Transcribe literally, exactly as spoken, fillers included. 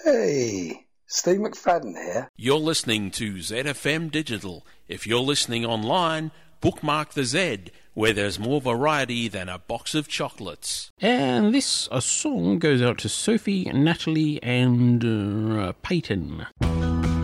Hey, Steve McFadden here. You're listening to Z F M Digital. If you're listening online, bookmark the Z, where there's more variety than a box of chocolates. And this a song goes out to Sophie, Natalie, and uh, Peyton.